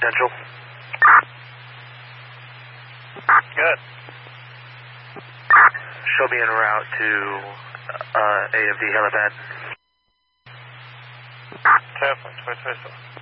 potential. Good. Show me en route to AFD helipad. Careful, twist.